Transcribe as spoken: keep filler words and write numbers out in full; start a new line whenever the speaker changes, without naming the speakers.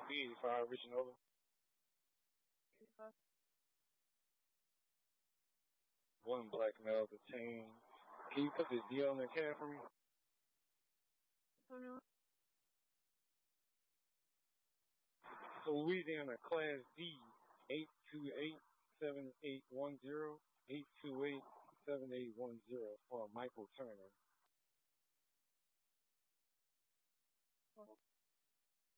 B eighty-five reaching over. One black male detained. Can you put the D on the can for me? So Louisiana Class D eight two eight seven eight one zero eight two eight seven eight one zero for Michael Turner.